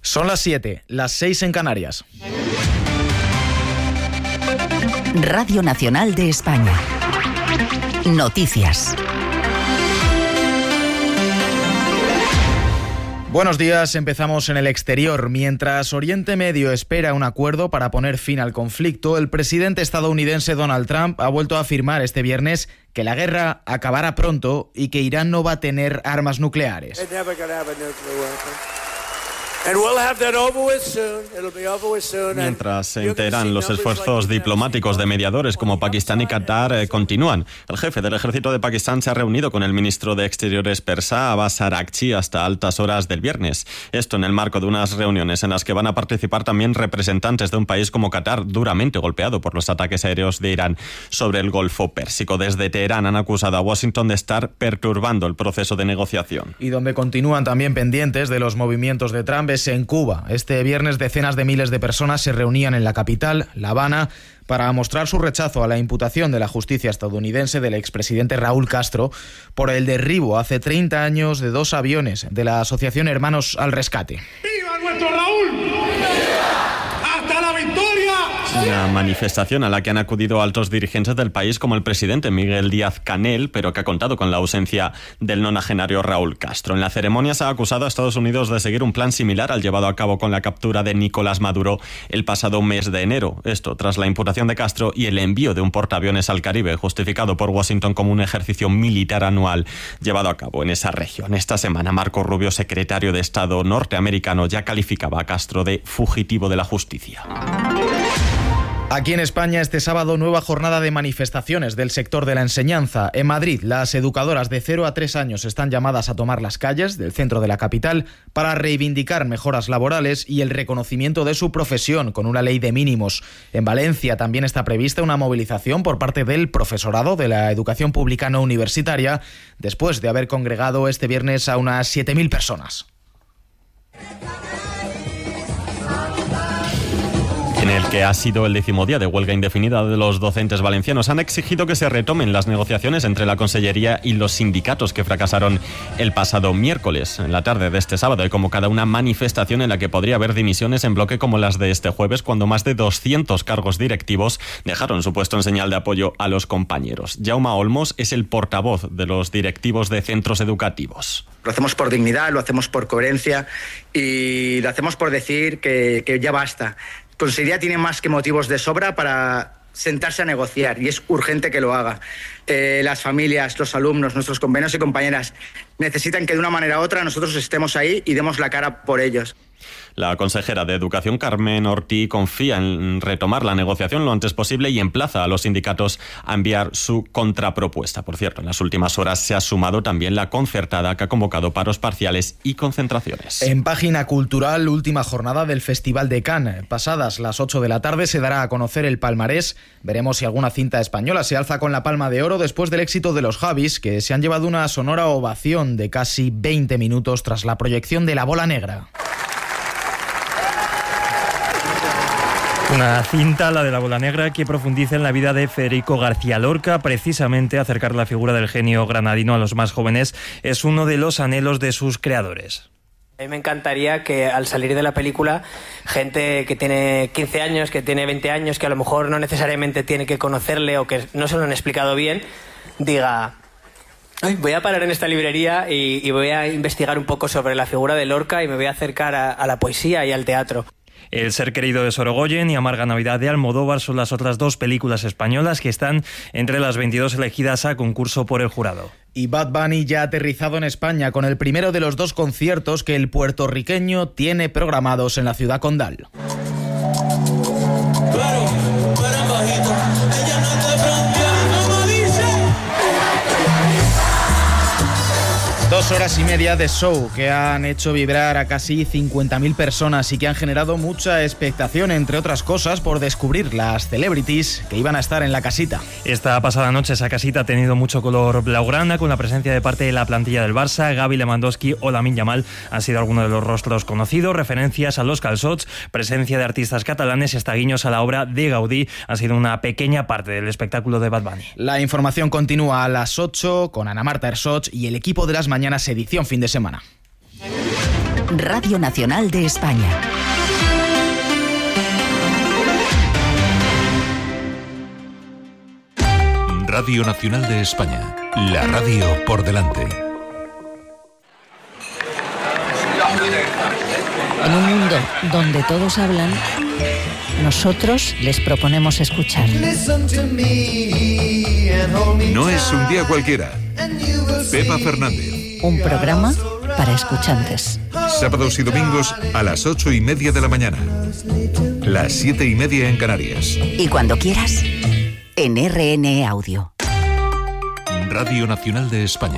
Son las 7, las 6 en Canarias. Radio Nacional de España. Noticias. Buenos días, empezamos en el exterior. Mientras Oriente Medio espera un acuerdo para poner fin al conflicto, el presidente estadounidense Donald Trump ha vuelto a afirmar este viernes que la guerra acabará pronto y que Irán no va a tener armas nucleares. Mientras en Teherán los esfuerzos diplomáticos de mediadores como Pakistán y Qatar continúan. El jefe del ejército de Pakistán se ha reunido con el ministro de Exteriores persa, Abbas Araghchi, hasta altas horas del viernes. Esto en el marco de unas reuniones en las que van a participar también representantes de un país como Qatar, duramente golpeado por los ataques aéreos de Irán sobre el Golfo Pérsico. Desde Teherán han acusado a Washington de estar perturbando el proceso de negociación. Y donde continúan también pendientes de los movimientos de Trump es en Cuba. Este viernes decenas de miles de personas se reunían en la capital, La Habana, para mostrar su rechazo a la imputación de la justicia estadounidense del expresidente Raúl Castro por el derribo hace 30 años de 2 aviones de la asociación Hermanos al Rescate. ¡Viva nuestro Raúl! ¡Hasta la victoria! Una manifestación a la que han acudido altos dirigentes del país como el presidente Miguel Díaz-Canel, pero que ha contado con la ausencia del nonagenario Raúl Castro. En la ceremonia se ha acusado a Estados Unidos de seguir un plan similar al llevado a cabo con la captura de Nicolás Maduro el pasado mes de enero. Esto tras la imputación de Castro y el envío de un portaaviones al Caribe, justificado por Washington como un ejercicio militar anual llevado a cabo en esa región. Esta semana Marco Rubio, secretario de Estado norteamericano, ya calificaba a Castro de fugitivo de la justicia. Aquí en España, este sábado, nueva jornada de manifestaciones del sector de la enseñanza. En Madrid, las educadoras de 0 a 3 años están llamadas a tomar las calles del centro de la capital para reivindicar mejoras laborales y el reconocimiento de su profesión con una ley de mínimos. En Valencia también está prevista una movilización por parte del profesorado de la educación pública no universitaria, después de haber congregado este viernes a unas 7.000 personas. En el que ha sido el 10º día de huelga indefinida de los docentes valencianos, han exigido que se retomen las negociaciones entre la Consellería y los sindicatos que fracasaron el pasado miércoles. En la tarde de este sábado hay convocada una manifestación en la que podría haber dimisiones en bloque como las de este jueves, cuando más de 200 cargos directivos dejaron su puesto en señal de apoyo a los compañeros. Jaume Olmos es el portavoz de los directivos de centros educativos. Lo hacemos por dignidad, lo hacemos por coherencia y lo hacemos por decir que ya basta. Consellería tiene más que motivos de sobra para sentarse a negociar y es urgente que lo haga. Las familias, los alumnos, nuestros compañeros y compañeras necesitan que de una manera u otra nosotros estemos ahí y demos la cara por ellos. La consejera de Educación, Carmen Ortí, confía en retomar la negociación lo antes posible y emplaza a los sindicatos a enviar su contrapropuesta. Por cierto, en las últimas horas se ha sumado también la concertada, que ha convocado paros parciales y concentraciones. En página cultural, última jornada del Festival de Cannes. Pasadas las 8 de la tarde se dará a conocer el palmarés. Veremos si alguna cinta española se alza con la palma de oro después del éxito de los Javis, que se han llevado una sonora ovación de casi 20 minutos tras la proyección de La Bola Negra. Una cinta, la de La Bola Negra, que profundiza en la vida de Federico García Lorca. Precisamente acercar la figura del genio granadino a los más jóvenes es uno de los anhelos de sus creadores. A mí me encantaría que al salir de la película, gente que tiene 15 años, que tiene 20 años, que a lo mejor no necesariamente tiene que conocerle o que no se lo han explicado bien, diga: voy a parar en esta librería y voy a investigar un poco sobre la figura de Lorca y me voy a acercar a la poesía y al teatro. El ser querido de Sorogoyen y Amarga Navidad de Almodóvar son las otras 2 películas españolas que están entre las 22 elegidas a concurso por el jurado. Y Bad Bunny ya ha aterrizado en España con el primero de los 2 conciertos que el puertorriqueño tiene programados en la ciudad condal. 2 horas y media de show que han hecho vibrar a casi 50.000 personas y que han generado mucha expectación, entre otras cosas, por descubrir las celebrities que iban a estar en la casita. Esta pasada noche esa casita ha tenido mucho color blaugrana, con la presencia de parte de la plantilla del Barça. Gavi, Lewandowski o Lamine Yamal han sido algunos de los rostros conocidos, referencias a los calçots, presencia de artistas catalanes y hasta guiños a la obra de Gaudí. Ha sido una pequeña parte del espectáculo de Bad Bunny. La información continúa a las 8 con Ana Marta Ersoch y el equipo de las mañanas edición fin de semana. Radio Nacional de España. Radio Nacional de España, la radio por delante. En un mundo donde todos hablan, nosotros les proponemos escuchar. No es un día cualquiera. Pepa Fernández. Un programa para escuchantes. Sábados y domingos a las 8:30 de la mañana. Las 7:30 en Canarias. Y cuando quieras, en RNE Audio. Radio Nacional de España.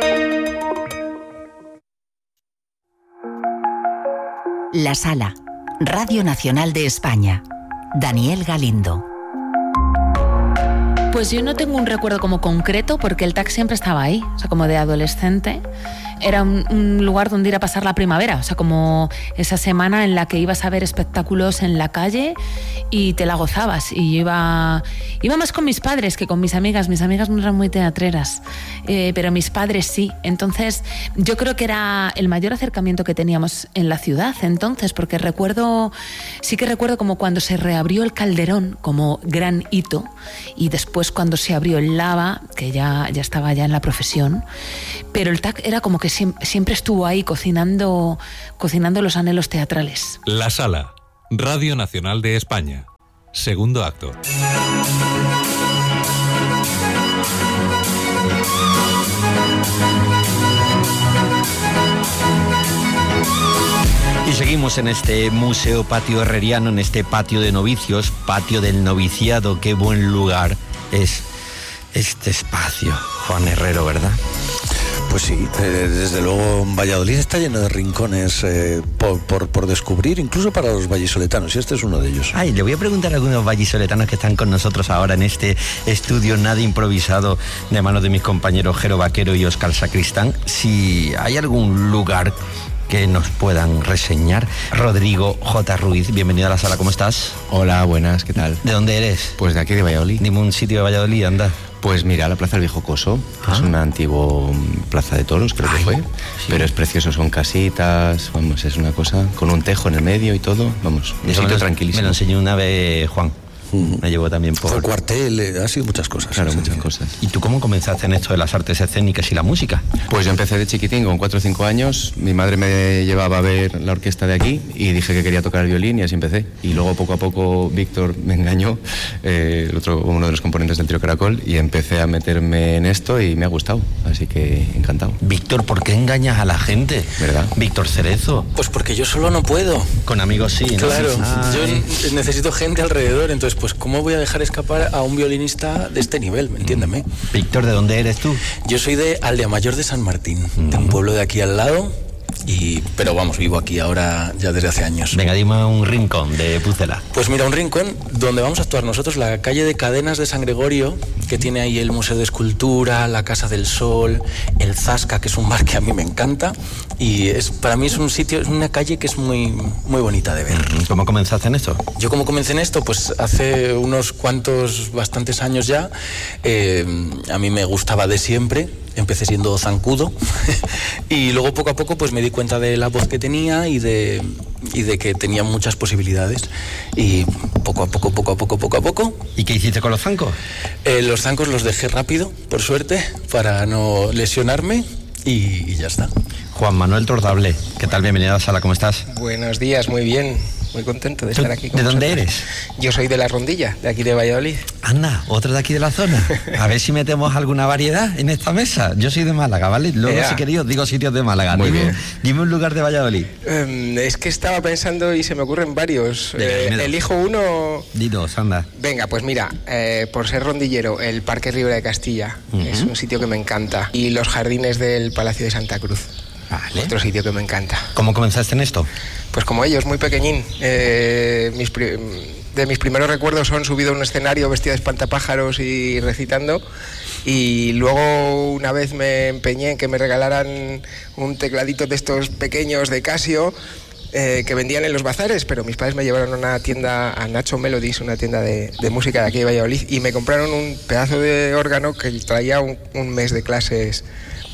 La Sala, Radio Nacional de España. Daniel Galindo. Pues yo no tengo un recuerdo como concreto porque el TAC siempre estaba ahí, o sea, como de adolescente. Era un lugar donde ir a pasar la primavera, o sea, como esa semana en la que ibas a ver espectáculos en la calle y te la gozabas. Y yo iba más con mis padres que con mis amigas. Mis amigas no eran muy teatreras, pero mis padres sí. Entonces, yo creo que era el mayor acercamiento que teníamos en la ciudad entonces, porque sí que recuerdo como cuando se reabrió el Calderón como gran hito, y después cuando se abrió el Lava, que ya estaba ya en la profesión, pero el TAC era como que siempre estuvo ahí cocinando los anhelos teatrales. La Sala, Radio Nacional de España. Segundo acto. Y seguimos en este museo patio herreriano, en este patio de novicios, patio del noviciado. Qué buen lugar es este espacio, Juan Herrero, ¿verdad? Pues sí, desde luego Valladolid está lleno de rincones por descubrir, incluso para los vallisoletanos, y este es uno de ellos. Ay, le voy a preguntar a algunos vallisoletanos que están con nosotros ahora en este estudio nada improvisado de manos de mis compañeros Jero Vaquero y Óscar Sacristán, si hay algún lugar que nos puedan reseñar. Rodrigo J. Ruiz, bienvenido a la sala, ¿cómo estás? Hola, buenas, ¿qué tal? ¿De dónde eres? Pues de aquí de Valladolid. Dime un sitio de Valladolid, anda. Pues mira, la Plaza del Viejo Coso, es una antigua plaza de toros, creo que fue, sí. Pero es precioso, son casitas, vamos, es una cosa, con un tejo en el medio y todo, vamos, un sitio tranquilísimo. Me lo enseñó una vez Juan. Me llevó también por... El cuartel, ha sido muchas cosas. Claro, muchas cosas. ¿Y tú cómo comenzaste en esto de las artes escénicas y la música? Pues yo empecé de chiquitín, con 4 o 5 años. Mi madre me llevaba a ver la orquesta de aquí y dije que quería tocar el violín y así empecé. Y luego poco a poco Víctor me engañó, uno de los componentes del Trío Caracol, y empecé a meterme en esto y me ha gustado, así que encantado. Víctor, ¿por qué engañas a la gente? ¿Verdad? Víctor Cerezo. Pues porque yo solo no puedo. Con amigos sí, ¿no? Claro, yo necesito gente alrededor, entonces pues ¿cómo voy a dejar escapar a un violinista de este nivel? Entiéndeme. Víctor, ¿de dónde eres tú? Yo soy de Aldea-Mayor de San Martín, de un pueblo de aquí al lado, pero vamos, vivo aquí ahora ya desde hace años. Venga, dime un rincón de Pucela. Pues mira, un rincón donde vamos a actuar nosotros, la calle de Cadenas de San Gregorio, que tiene ahí el Museo de Escultura, la Casa del Sol, el Zasca, que es un bar que a mí me encanta, y para mí es un sitio, es una calle que es muy, muy bonita de ver. ¿Cómo comenzaste en esto? Yo cómo comencé en esto, pues hace bastantes años ya. A mí me gustaba de siempre. Empecé siendo zancudo y luego poco a poco pues me di cuenta de la voz que tenía y de que tenía muchas posibilidades, y poco a poco. ¿Y qué hiciste con los zancos? Los zancos los dejé rápido, por suerte, para no lesionarme, y ya está. Juan Manuel Tordable, ¿qué tal? Bienvenido a la sala, ¿cómo estás? Buenos días, muy bien. Muy contento de estar aquí con ¿De vosotros. dónde eres? Yo soy de La Rondilla, de aquí de Valladolid. Anda, otro de aquí de la zona. A ver si metemos alguna variedad en esta mesa. Yo soy de Málaga, ¿vale? Luego, si queréis, os digo sitios de Málaga. Muy bien. Dime un lugar de Valladolid. Es que estaba pensando y se me ocurren varios. Elijo uno. Dinos, anda. Venga, pues mira, por ser rondillero, el Parque Ribera de Castilla es un sitio que me encanta. Y los jardines del Palacio de Santa Cruz. Vale. Otro sitio que me encanta. ¿Cómo comenzaste en esto? Pues como ellos, muy pequeñín. De mis primeros recuerdos son subido a un escenario vestido de espantapájaros y recitando. Y luego una vez me empeñé en que me regalaran un tecladito de estos pequeños de Casio, que vendían en los bazares, pero mis padres me llevaron a una tienda, a Nacho Melodies, una tienda de música de aquí de Valladolid, y me compraron un pedazo de órgano que traía un mes de clases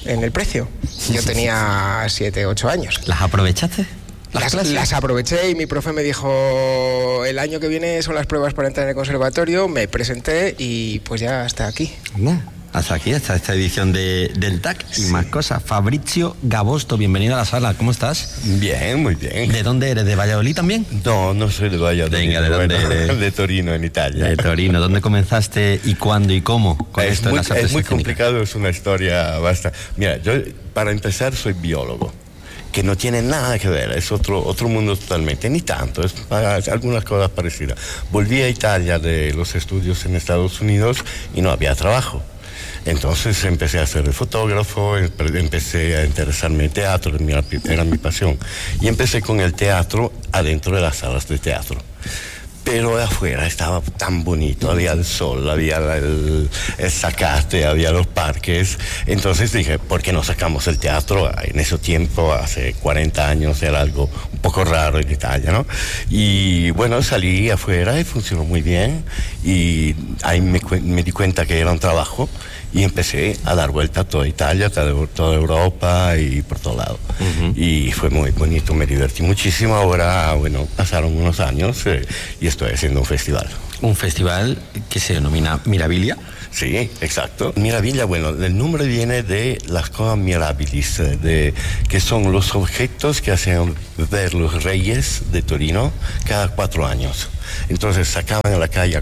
en el precio. Yo tenía 7, 8 años. ¿Las aprovechaste? Las aproveché y mi profe me dijo, el año que viene son las pruebas para entrar en el conservatorio, me presenté y pues ya hasta aquí. Hasta aquí, hasta esta edición del TAC y más cosas. Fabrizio Gabosto, bienvenido a la sala, ¿cómo estás? Bien, muy bien. ¿De dónde eres? ¿De Valladolid también? No, no soy de Valladolid. Venga, ¿de dónde eres? De Torino, en Italia. De Torino, ¿dónde comenzaste y cuándo y cómo con esto de las artes Es muy escénicas? complicado, es una historia bastante... Mira, yo para empezar soy biólogo, que no tiene nada que ver, es otro mundo totalmente, ni tanto, es algunas cosas parecidas. Volví a Italia de los estudios en Estados Unidos y no había trabajo. Entonces empecé a ser el fotógrafo, empecé a interesarme en teatro, era mi pasión. Y empecé con el teatro adentro de las salas de teatro. Pero afuera estaba tan bonito, había el sol, había el zacate, había los parques. Entonces dije, ¿por qué no sacamos el teatro? En ese tiempo, hace 40 años, era algo un poco raro en Italia, ¿no? Y bueno, salí afuera y funcionó muy bien. Y ahí me di cuenta que era un trabajo y empecé a dar vuelta a toda Italia, toda Europa y por todo lado. Y fue muy bonito, me divertí muchísimo. Ahora, bueno, pasaron unos años y estoy haciendo un festival. ¿Un festival que se denomina Mirabilia? Sí, exacto. Mirabilia, bueno, el nombre viene de las cosas mirabilis, que son los objetos que hacen ver los reyes de Torino cada 4 años. Entonces sacaban a la calle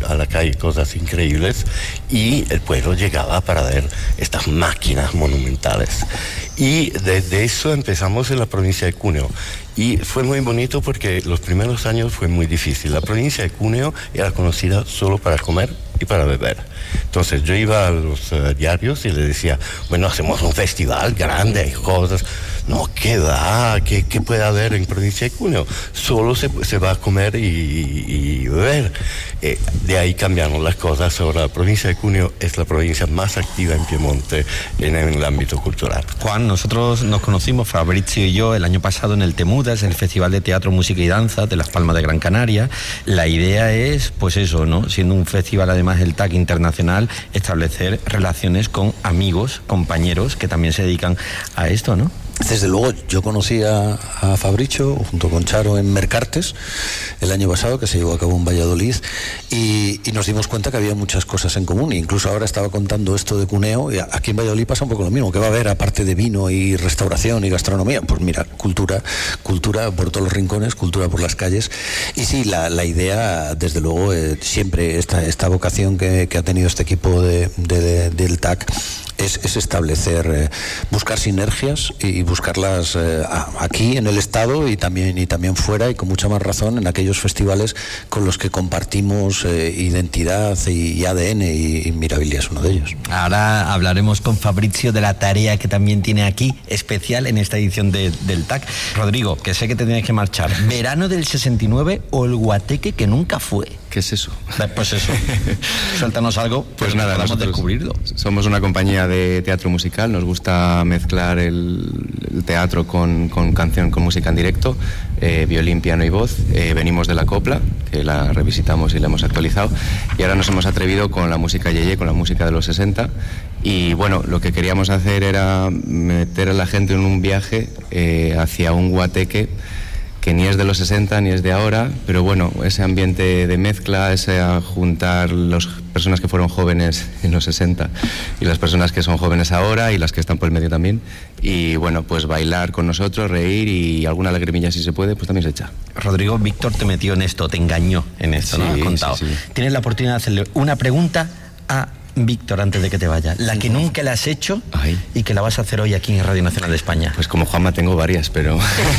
cosas increíbles y el pueblo llegaba para ver estas máquinas monumentales. Y de eso empezamos en la provincia de Cuneo. Y fue muy bonito porque los primeros años fue muy difícil. La provincia de Cuneo era conocida solo para comer y para beber. Entonces yo iba a los diarios y le decía, bueno, hacemos un festival grande, hay cosas. No, ¿qué da? ¿Qué puede haber en provincia de Cuneo? Solo se va a comer y beber. De ahí cambiaron las cosas. Ahora la provincia de Cuneo es la provincia más activa en Piemonte en el ámbito cultural. Juan, nosotros nos conocimos, Fabrizio y yo, el año pasado en el Temudas, el Festival de Teatro, Música y Danza de Las Palmas de Gran Canaria. La idea es, pues eso, ¿no? Siendo un festival además el TAC internacional, establecer relaciones con amigos, compañeros que también se dedican a esto, ¿no? Desde luego, yo conocí a Fabrizio junto con Charo en Mercartes el año pasado, que se llevó a cabo en Valladolid, y nos dimos cuenta que había muchas cosas en común. Incluso ahora estaba contando esto de Cuneo, y aquí en Valladolid pasa un poco lo mismo. ¿Qué va a haber aparte de vino y restauración y gastronomía? Pues mira, cultura por todos los rincones, cultura por las calles. Y sí, la idea, desde luego, siempre esta vocación que ha tenido este equipo del TAC es establecer, buscar sinergias y buscarlas aquí en el Estado y también fuera, y con mucha más razón en aquellos festivales con los que compartimos identidad y ADN, y Mirabilia es uno de ellos. Ahora hablaremos con Fabrizio de la tarea que también tiene aquí, especial en esta edición del TAC. Rodrigo, que sé que te tienes que marchar. ¿Verano del 69 o el guateque que nunca fue? ¿Qué es eso? Pues eso. Suéltanos algo, pues nada, podamos descubrirlo. Somos una compañía de teatro musical, nos gusta mezclar el teatro con canción, con música en directo, violín, piano y voz. Venimos de la copla, que la revisitamos y la hemos actualizado, y ahora nos hemos atrevido con la música yeye, con la música de los 60, y bueno, lo que queríamos hacer era meter a la gente en un viaje hacia un guateque que ni es de los 60 ni es de ahora, pero bueno, ese ambiente de mezcla, ese juntar las personas que fueron jóvenes en los 60 y las personas que son jóvenes ahora y las que están por el medio también, y bueno, pues bailar con nosotros, reír, y alguna lagrimilla si se puede, pues también se echa. Rodrigo, Víctor te metió en esto, te engañó en esto, sí, ¿no? Has contado. Sí. Tienes la oportunidad de hacerle una pregunta a Víctor antes de que te vaya, la que nunca le has hecho y que la vas a hacer hoy aquí en Radio Nacional de España. Pues como Juanma tengo varias, pero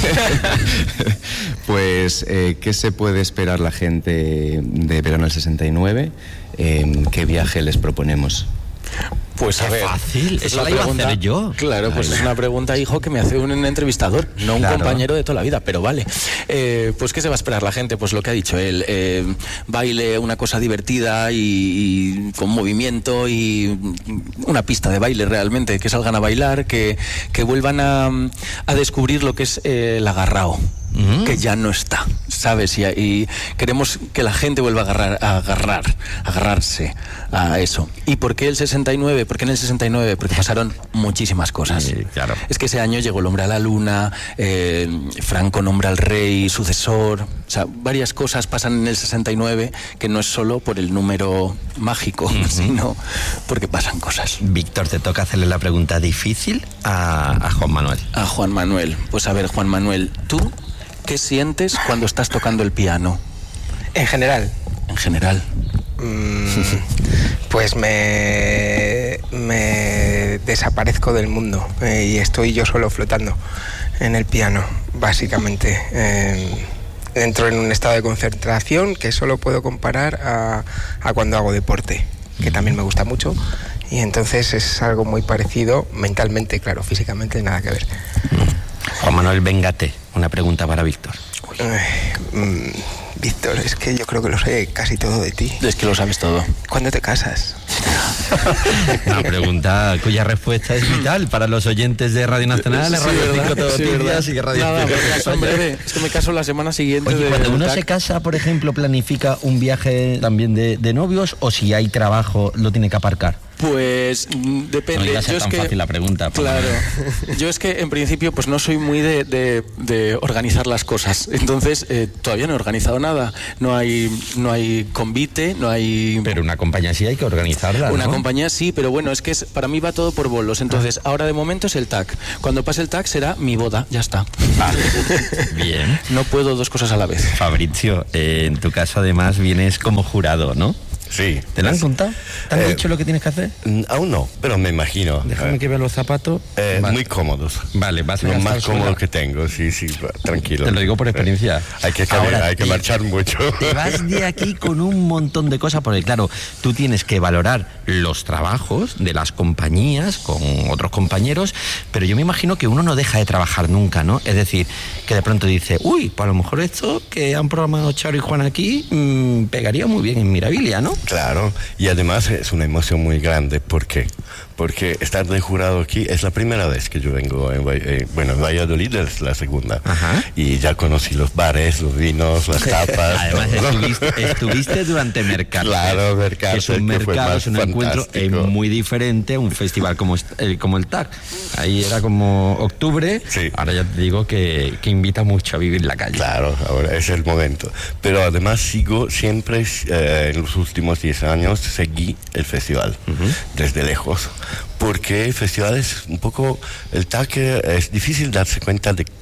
pues ¿qué se puede esperar la gente de verano del 69? ¿Qué viaje les proponemos? Pues a ver, fácil, es eso la iba a hacer yo. Claro, pues es una pregunta, hijo, que me hace un entrevistador, no un compañero de toda la vida, pero vale. Pues ¿qué se va a esperar la gente? Pues lo que ha dicho él, baile, una cosa divertida y con movimiento, y una pista de baile realmente, que salgan a bailar, que vuelvan a descubrir lo que es el agarrao. que ya no está, ¿sabes? Y queremos que la gente vuelva a agarrarse a eso. ¿Y por qué el 69? ¿Por qué en el 69? Porque pasaron muchísimas cosas. Sí, claro. Es que ese año llegó el hombre a la luna, Franco nombra al rey sucesor, o sea, varias cosas pasan en el 69 que no es solo por el número mágico, sino porque pasan cosas. Víctor, te toca hacerle la pregunta difícil a Juan Manuel. A Juan Manuel. Pues a ver, Juan Manuel, ¿tú qué sientes cuando estás tocando el piano? En general. En general. Pues me desaparezco del mundo y estoy yo solo flotando en el piano, básicamente. Entro en un estado de concentración que solo puedo comparar a cuando hago deporte, que también me gusta mucho, y entonces es algo muy parecido mentalmente, claro, físicamente nada que ver. Juan Manuel, véngate, una pregunta para Víctor. Víctor, es que yo creo que lo sé casi todo de ti. Es que lo sabes todo. ¿Cuándo te casas? Una pregunta cuya respuesta es vital para los oyentes de Radio Nacional, Sí, Radio 5 todos sí, los días y que Radio Nada, 5. me caso en breve. Es que me caso la semana siguiente. Oye, cuando uno se casa, por ejemplo, planifica un viaje también de novios, o si hay trabajo lo tiene que aparcar. Pues depende. No iba a ser yo tan es que, fácil la pregunta. Claro. Yo es que en principio pues no soy muy de organizar las cosas. Entonces todavía no he organizado nada. No hay convite, no hay. Pero una compañía sí hay que organizarla. Una ¿no? compañía sí, pero bueno, es que para mí va todo por bolos. Entonces ahora de momento es el TAC. Cuando pase el TAC será mi boda. Ya está. Vale. Bien. No puedo dos cosas a la vez. Fabricio, en tu caso además vienes como jurado, ¿no? Sí. ¿Te lo han contado? ¿Te han dicho lo que tienes que hacer? Aún no, pero me imagino. Déjame que vea los zapatos. Vale. Muy cómodos. Vale, vas a lo gastar más cómodo sola. que tengo, sí, tranquilo. Te lo digo por experiencia. Hay que marchar mucho. Te vas de aquí con un montón de cosas, porque claro, tú tienes que valorar los trabajos de las compañías con otros compañeros, pero yo me imagino que uno no deja de trabajar nunca, ¿no? Es decir, que de pronto dice, uy, pues a lo mejor esto que han programado Charo y Juan aquí pegaría muy bien en Mirabilia, ¿no? Claro, y además es una emoción muy grande. ¿Por qué? Porque estar de jurado aquí es la primera vez que yo vengo, en Valladolid es la segunda. Ajá. Y ya conocí los bares, los vinos, las tapas. Además estuviste durante Mercarte. Claro, Mercarte. Es un mercado, es un encuentro muy diferente a un festival como el TAC. Ahí era como octubre, sí. Ahora ya te digo que invita mucho a vivir la calle. Claro, ahora es el momento. Pero además sigo siempre, en los últimos 10 años, seguí el festival, desde lejos. Porque el festival es un poco, el TAC es difícil darse cuenta de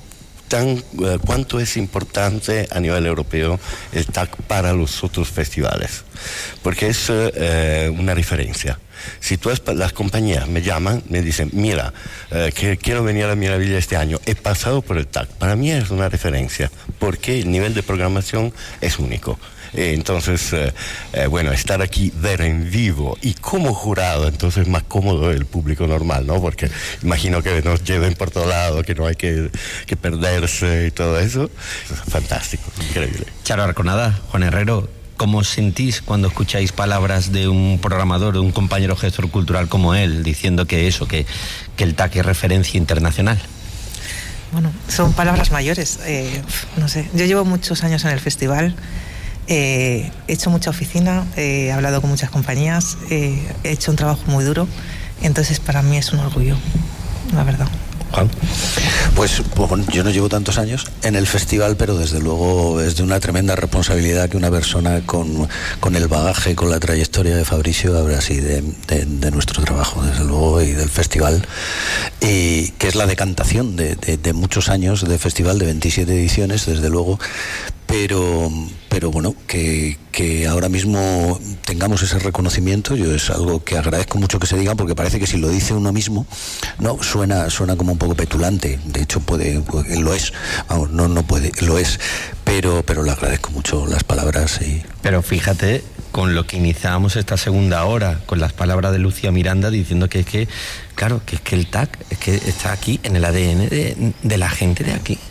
cuánto es importante a nivel europeo el TAC para los otros festivales, porque es una referencia. Si las compañías me llaman, me dicen, mira, que quiero venir a Mirabilia este año, he pasado por el TAC, para mí es una referencia, porque el nivel de programación es único. Entonces, estar aquí, ver en vivo y como jurado, entonces más cómodo el público normal, ¿no? Porque imagino que nos lleven por todo lado, que no hay que perderse y todo eso. Fantástico, increíble. Charo Arconada, Juan Herrero, ¿cómo os sentís cuando escucháis palabras de un programador, de un compañero gestor cultural como él, diciendo que el TAC es referencia internacional? Bueno, son palabras mayores. No sé, yo llevo muchos años en el festival. He hecho mucha oficina, he hablado con muchas compañías, he hecho un trabajo muy duro, entonces para mí es un orgullo, la verdad. Juan. Pues bueno, yo no llevo tantos años en el festival, pero desde luego es de una tremenda responsabilidad que una persona con el bagaje, con la trayectoria de Fabricio habla así de nuestro trabajo, desde luego, y del festival, y que es la decantación de muchos años de festival, de 27 ediciones, desde luego. Pero bueno, que ahora mismo tengamos ese reconocimiento, yo es algo que agradezco mucho que se diga, porque parece que si lo dice uno mismo, no suena como un poco petulante. De hecho lo es, vamos, no puede, lo es, pero le agradezco mucho las palabras. Pero fíjate con lo que iniciábamos esta segunda hora, con las palabras de Lucía Miranda diciendo que el TAC es que está aquí en el ADN de la gente de aquí.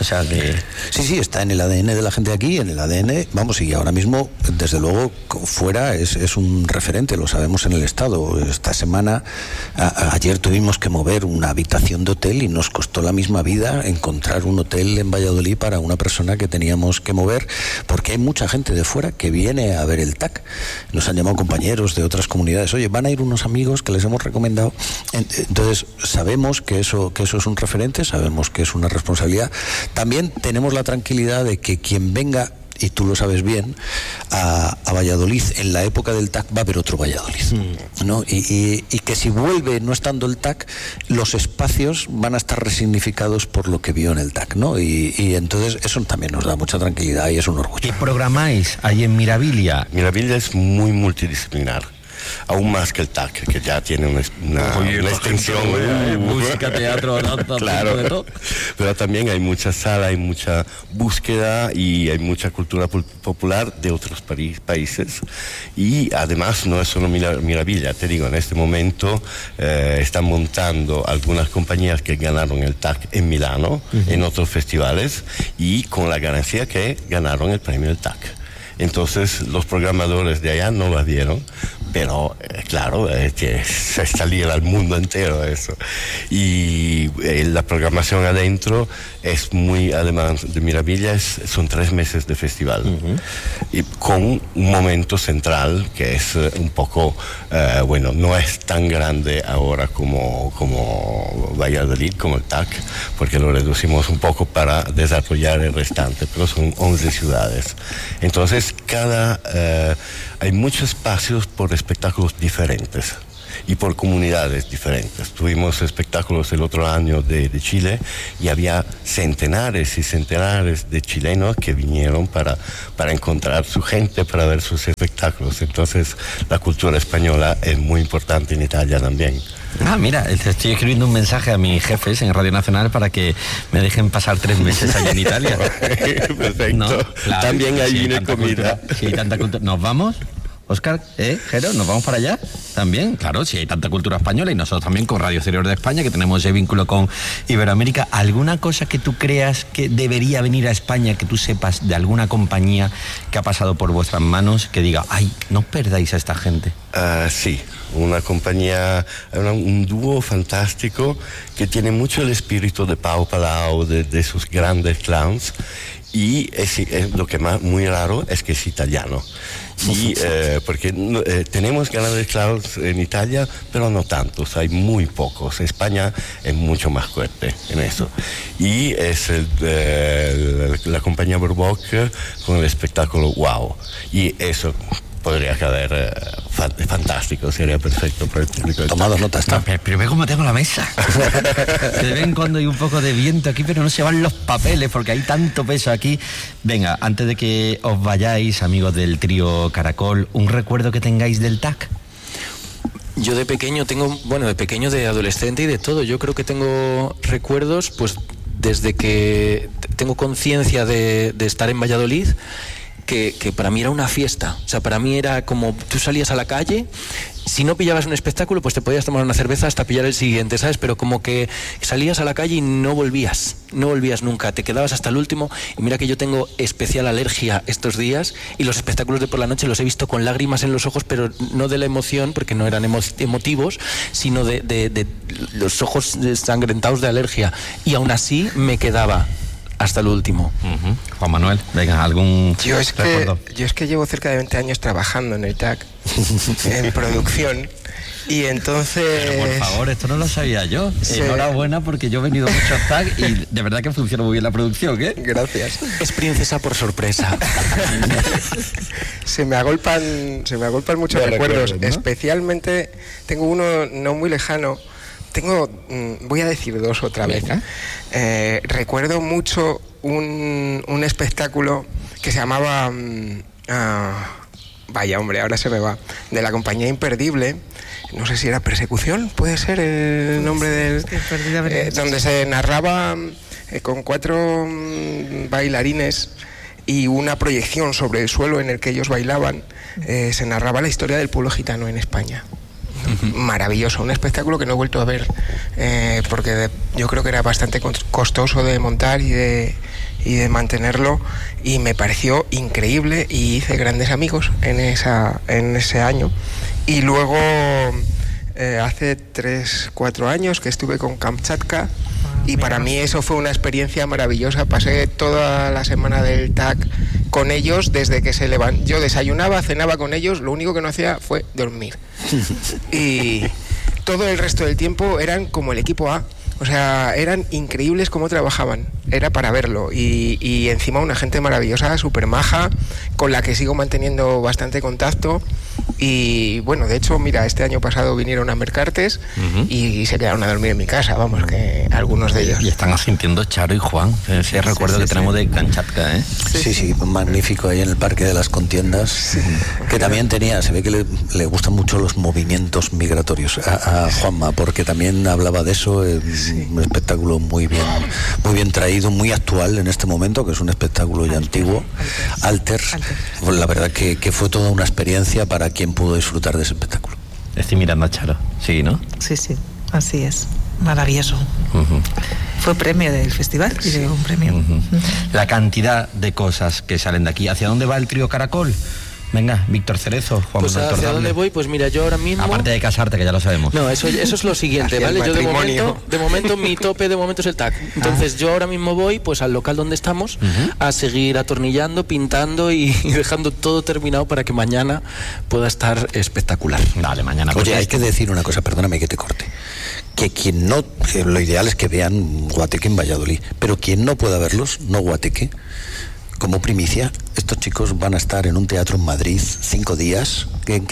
O sea, Sí, está en el ADN de la gente aquí, en el ADN, vamos, y ahora mismo, desde luego, fuera es un referente, lo sabemos en el Estado. Esta semana, ayer tuvimos que mover una habitación de hotel y nos costó la misma vida encontrar un hotel en Valladolid para una persona que teníamos que mover, porque hay mucha gente de fuera que viene a ver el TAC. Nos han llamado compañeros de otras comunidades, oye, van a ir unos amigos que les hemos recomendado. Entonces, sabemos que eso es un referente, sabemos que es una responsabilidad. También tenemos la tranquilidad de que quien venga, y tú lo sabes bien, a Valladolid en la época del TAC va a haber otro Valladolid, ¿no? Y que si vuelve no estando el TAC, los espacios van a estar resignificados por lo que vio en el TAC, ¿no? Y entonces eso también nos da mucha tranquilidad y es un orgullo. ¿Qué programáis ahí en Mirabilia? Mirabilia es muy multidisciplinar. Aún más que el TAC, que ya tiene una extensión. Música, teatro, danza, claro, de todo. Pero también hay mucha sala, hay mucha búsqueda y hay mucha cultura popular de otros países. Y además no es solo Mirabilia, te digo, en este momento están montando algunas compañías que ganaron el TAC en Milano, en otros festivales, y con la garantía que ganaron el premio del TAC. Entonces los programadores de allá no lo vieron, pero claro, que se saliera al mundo entero eso. Y la programación adentro es muy, además de Mirabilia, son 3 meses de festival. Y con un momento central que es un poco, bueno, no es tan grande ahora como Valladolid, como el TAC, porque lo reducimos un poco para desarrollar el restante, pero son 11 ciudades. Entonces, hay muchos espacios por espectáculos diferentes y por comunidades diferentes. Tuvimos espectáculos el otro año de Chile y había centenares y centenares de chilenos que vinieron para encontrar su gente, para ver sus espectáculos. Entonces la cultura española es muy importante en Italia también. Mira, estoy escribiendo un mensaje a mis jefes en Radio Nacional para que me dejen pasar 3 meses allá en Italia. Perfecto. ¿No? Claro, también hay vino y comida. Si hay tanta cultura. ¿Nos vamos? Óscar, Jero, ¿nos vamos para allá? También, claro, si hay tanta cultura española y nosotros también con Radio Exterior de España, que tenemos ese vínculo con Iberoamérica. ¿Alguna cosa que tú creas que debería venir a España, que tú sepas de alguna compañía que ha pasado por vuestras manos, que diga, ay, no perdáis a esta gente? Sí, una compañía, un dúo fantástico que tiene mucho el espíritu de Pau Palau, de sus grandes clowns. Y lo que más muy raro es que es italiano. Y porque tenemos grandes clowns en Italia, pero no tantos, hay muy pocos. España es mucho más fuerte en eso. Y es la compañía Burbock con el espectáculo Wow. Y eso podría quedar fantástico, sería perfecto para el público. Tomado nota está. Pero ve cómo tengo la mesa. De vez en cuando hay un poco de viento aquí, pero no se van los papeles porque hay tanto peso aquí. Venga, antes de que os vayáis, amigos del trío Caracol, ¿un recuerdo que tengáis del TAC? Yo de pequeño de adolescente y de todo. Yo creo que tengo recuerdos, pues desde que tengo conciencia de estar en Valladolid, que para mí era una fiesta. O sea, para mí era como tú salías a la calle, si no pillabas un espectáculo, pues te podías tomar una cerveza hasta pillar el siguiente, ¿sabes? Pero como que salías a la calle y no volvías nunca, te quedabas hasta el último. Y mira que yo tengo especial alergia estos días y los espectáculos de por la noche los he visto con lágrimas en los ojos, pero no de la emoción, porque no eran emotivos, sino de los ojos ensangrentados de alergia. Y aún así me quedaba hasta el último. Juan Manuel, venga, ¿algún recuerdo? Yo es que llevo cerca de 20 años trabajando en el TAC, en producción, y entonces... Pero por favor, esto no lo sabía yo. Sí. Enhorabuena, porque yo he venido mucho a TAC y de verdad que funciona muy bien la producción, ¿eh? Gracias. Es princesa por sorpresa. Se me agolpan muchos recuerdos, ¿no? Especialmente tengo uno no muy lejano. Voy a decir 2 otra vez. Recuerdo mucho un espectáculo que se llamaba vaya hombre, ahora se me va, de la compañía Imperdible. No sé si era Persecución, puede ser el nombre del... donde se narraba con 4 bailarines y una proyección sobre el suelo en el que ellos bailaban. Se narraba la historia del pueblo gitano en España. Maravilloso, un espectáculo que no he vuelto a ver, porque yo creo que era bastante costoso de montar y de y de mantenerlo, y me pareció increíble y hice grandes amigos en ese año. Y luego hace 3-4 años que estuve con Kamchatka, y para mí eso fue una experiencia maravillosa. Pasé toda la semana del TAC con ellos, desde que se levantaban. Yo desayunaba, cenaba con ellos, lo único que no hacía fue dormir. Y todo el resto del tiempo eran como el equipo A. O sea, eran increíbles cómo trabajaban, era para verlo, y encima una gente maravillosa, súper maja, con la que sigo manteniendo bastante contacto. Y bueno, de hecho, mira, este año pasado vinieron a Mercartes y se quedaron a dormir en mi casa, vamos, que algunos de ellos. Y están asintiendo Charo y Juan, ese recuerdo que tenemos de Kamchatka, ¿eh? Sí, magnífico, ahí en el Parque de las Contiendas, que también tenía, se ve que le gustan mucho los movimientos migratorios a Juanma, porque también hablaba de eso. Un espectáculo muy bien traído, muy actual en este momento, que es un espectáculo ya antiguo, Alter. La verdad que fue toda una experiencia para quien pudo disfrutar de ese espectáculo. Estoy mirando a Charo, sí, ¿no? Sí, así es, maravilloso. Fue premio del festival, y de un premio. La cantidad de cosas que salen de aquí. ¿Hacia dónde va el trío Caracol? Venga, Víctor Cerezo, Juan Pues Manuel ¿hacia Tordable. dónde voy? Pues mira, yo ahora mismo... Aparte de casarte, que ya lo sabemos. No, eso es lo siguiente, ¿vale? Yo de momento mi tope de momento es el TAC. Entonces yo ahora mismo voy pues al local donde estamos a seguir atornillando, pintando y dejando todo terminado para que mañana pueda estar espectacular. Dale, mañana. Oye, hay que decir una cosa, perdóname que te corte. Que quien no, lo ideal es que vean Guateque en Valladolid, pero quien no pueda verlos, no Guateque, como primicia, estos chicos van a estar en un teatro en Madrid 5 días.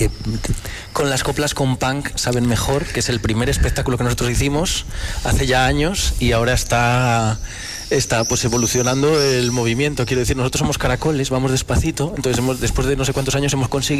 Con las coplas con punk saben mejor, que es el primer espectáculo que nosotros hicimos hace ya años, y ahora está pues evolucionando el movimiento. Quiero decir, nosotros somos Caracoles, vamos despacito, entonces después de no sé cuántos años hemos conseguido